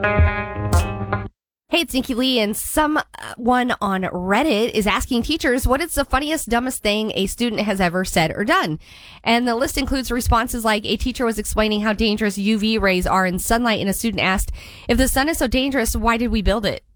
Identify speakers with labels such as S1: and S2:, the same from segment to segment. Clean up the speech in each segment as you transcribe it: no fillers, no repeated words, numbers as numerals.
S1: Hey, it's Nikki Lee, and someone on Reddit is asking teachers what is the funniest, dumbest thing a student has ever said or done. And the list includes responses like a teacher was explaining how dangerous UV rays are in sunlight, and a student asked, if the sun is so dangerous, why did we build it?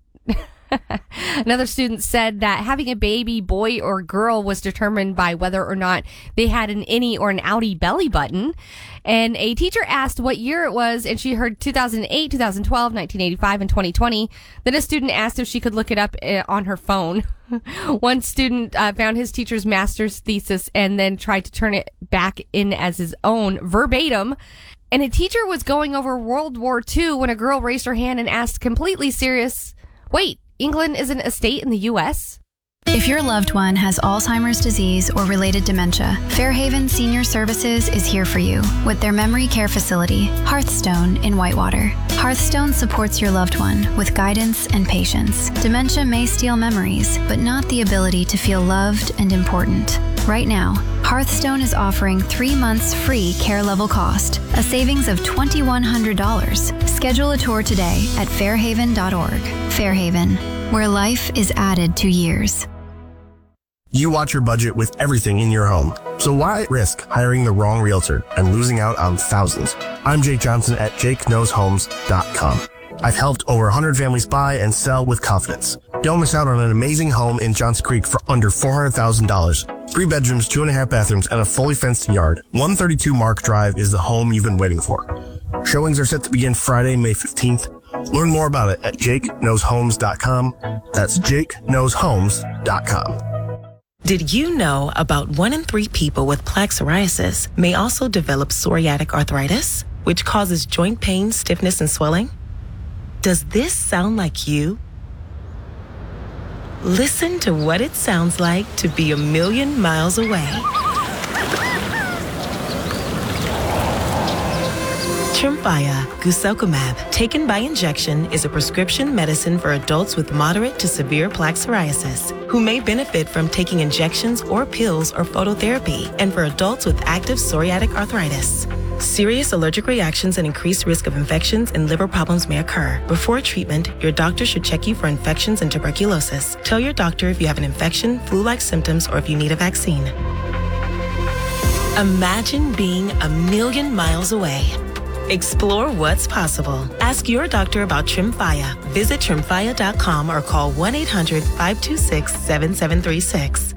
S1: Another student said that having a baby boy or girl was determined by whether or not they had an innie or an outie belly button. And a teacher asked what year it was, and she heard 2008, 2012, 1985, and 2020. Then a student asked if she could look it up on her phone. One student found his teacher's master's thesis and then tried to turn it back in as his own verbatim. And a teacher was going over World War II when a girl raised her hand and asked completely serious, wait, England isn't a state in the U.S.?
S2: If your loved one has Alzheimer's disease or related dementia, Fairhaven Senior Services is here for you with their memory care facility, Hearthstone in Whitewater. Hearthstone supports your loved one with guidance and patience. Dementia may steal memories, but not the ability to feel loved and important. Right now, Hearthstone is offering 3 months free care level cost, a savings of $2,100. Schedule a tour today at fairhaven.org. Fairhaven, where life is added to years.
S3: You watch your budget with everything in your home. So why risk hiring the wrong realtor and losing out on thousands? I'm Jake Johnson at JakeKnowsHomes.com. I've helped over 100 families buy and sell with confidence. Don't miss out on an amazing home in Johnson Creek for under $400,000. 3 bedrooms, 2.5 bathrooms, and a fully fenced yard. 132 Mark Drive is the home you've been waiting for. Showings are set to begin Friday, May 15th. Learn more about it at JakeKnowsHomes.com. That's JakeKnowsHomes.com.
S4: Did you know about 1 in 3 people with plaque psoriasis may also develop psoriatic arthritis, which causes joint pain, stiffness, and swelling? Does this sound like you? Listen to what it sounds like to be a million miles away. Tremfya guselkumab, taken by injection, is a prescription medicine for adults with moderate to severe plaque psoriasis who may benefit from taking injections or pills or phototherapy, and for adults with active psoriatic arthritis. Serious allergic reactions and increased risk of infections and liver problems may occur. Before treatment, your doctor should check you for infections and tuberculosis. Tell your doctor if you have an infection, flu-like symptoms, or if you need a vaccine. Imagine being a million miles away. Explore what's possible. Ask your doctor about Tremfya. Visit Tremfya.com or call 1-800-526-7736.